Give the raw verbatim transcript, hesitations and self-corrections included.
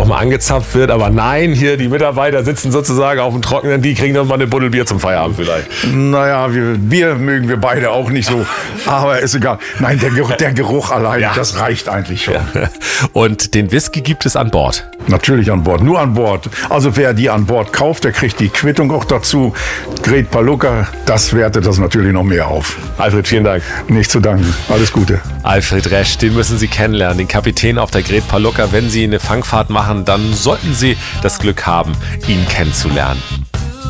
auch mal angezapft wird. Aber nein, hier die Mitarbeiter sitzen sozusagen auf dem Trockenen, die kriegen dann mal eine Buddel Bier zum Feierabend vielleicht. Naja, wir, Bier mögen wir beide auch nicht so, aber ist egal. Nein, der Geruch, der Geruch allein, ja. das reicht eigentlich schon. Ja. Und den Whisky gibt es an Bord? Natürlich an Bord, nur an Bord. Also wer die an Bord kauft, der kriegt die Quittung auch dazu. Great Palooka, das wertet das natürlich noch mehr auf. Alfred, vielen Dank. Nicht zu danken. Alles Gute. Alfred Resch, den müssen Sie kennenlernen, den Kapitän auf der Great Palooka. Wenn Sie eine Fangfahrt machen, dann sollten Sie das Glück haben, ihn kennenzulernen.